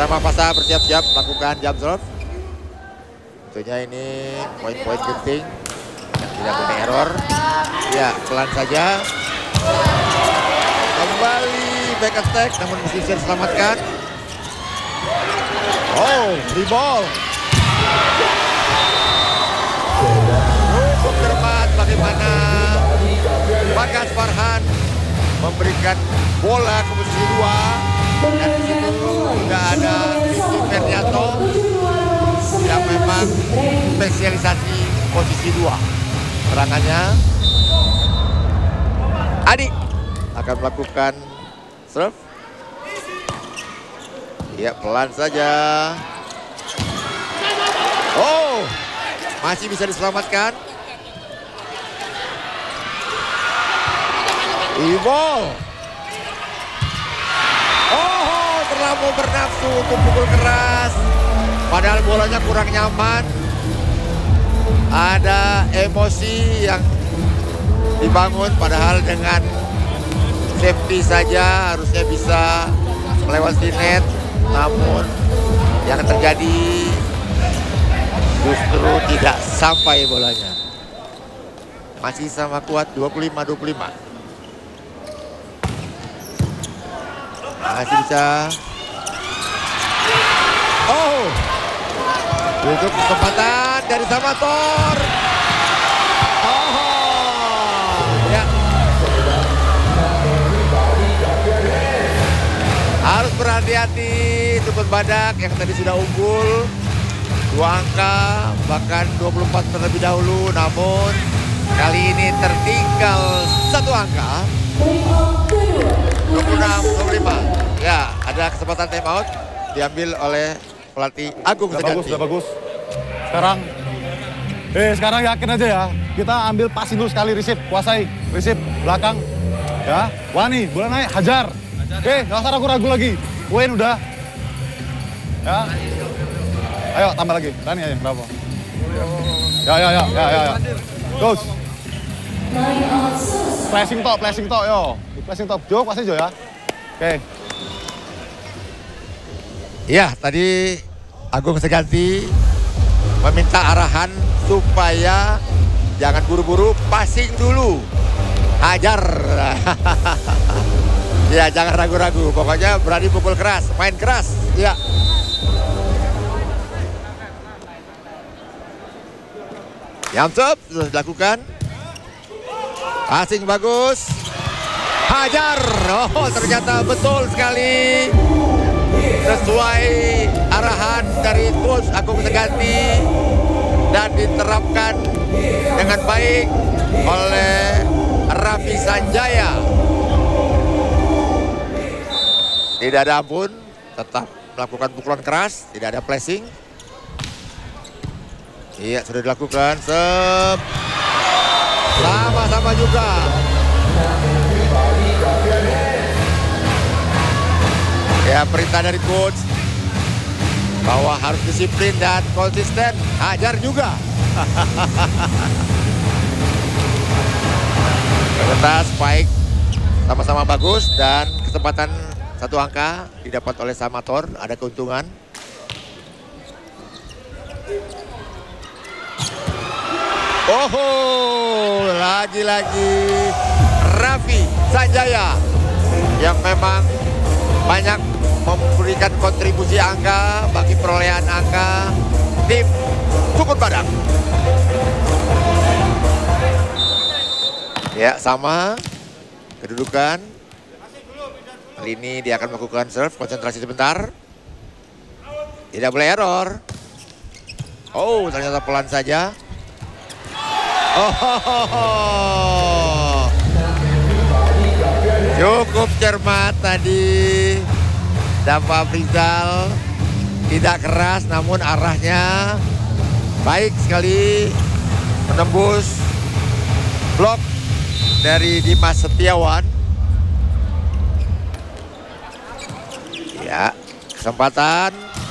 Bersama Fasa bersiap-siap melakukan jump serve. Tentunya ini poin-poin penting yang tidak boleh error. Ya, pelan saja. Kembali back attack, namun mesti bisa diselamatkan. Oh, free ball. Cukup cermat bagaimana Bagas Farhan memberikan bola ke posisi 2. Dan di situ sudah ada Vicky Ferdianto yang memang spesialisasi posisi 2. Serangannya Adi akan melakukan serve. Ya, pelan saja. Oh, masih bisa diselamatkan. E-ball. Oh, terlalu bernafsu untuk pukul keras. Padahal bolanya kurang nyaman. Ada emosi yang dibangun, padahal dengan safety saja harusnya bisa melewati net. Namun yang terjadi justru tidak sampai bolanya. Masih sama kuat 25-25. Masih bisa. Oh, untuk kesempatan dari Samator. Oh, ya. Harus berhati-hati Tukun Badak yang tadi sudah unggul 2 angka, bahkan 24 terlebih dahulu. Namun kali ini tertinggal 1 angka. 26-25. Ya, ada kesempatan time out diambil oleh pelatih Agung Seganti. Udah bagus. Sekarang yakin aja ya. Kita ambil passing dulu sekali, receive, kuasai, receive, belakang. Ya, Wani, bola naik, hajar. Oke, nggak usah ragu-ragu lagi. Win udah. Ya. Ayo tambah lagi. Rani aja, berapa? Ya. Coach. Flashing top, yo. Flashing top, Jo, pasti Jo ya. Oke. Ya, tadi Agung Seganti meminta arahan supaya jangan buru-buru, passing dulu. Hajar. Ya, jangan ragu-ragu. Pokoknya berani pukul keras, main keras. Ya. Jump serve sudah dilakukan. Passing bagus. Hajar. Oh, ternyata betul sekali. Sesuai arahan dari coach Agung Seganti dan diterapkan dengan baik oleh Raffi Sanjaya. Tidak ada ampun, tetap melakukan pukulan keras, tidak ada flashing. Iya, sudah dilakukan. Sama-sama juga. Ya, perintah dari coach bahwa harus disiplin dan konsisten. Hajar juga. Ternyata spike sama-sama bagus dan kesempatan 1 angka didapat oleh Samator. Ada keuntungan. Oh, lagi-lagi Raffi Sanjaya yang memang banyak memberikan kontribusi angka bagi perolehan angka tim Tukun Badak. Ya, sama kedudukan. Kali ini dia akan melakukan serve, konsentrasi sebentar. Tidak boleh error. Oh, ternyata pelan saja. Oh, cukup cermat tadi. Dava Afrizal, tidak keras namun arahnya baik sekali, menembus blok dari Dimas Setiawan. Ya, kesempatan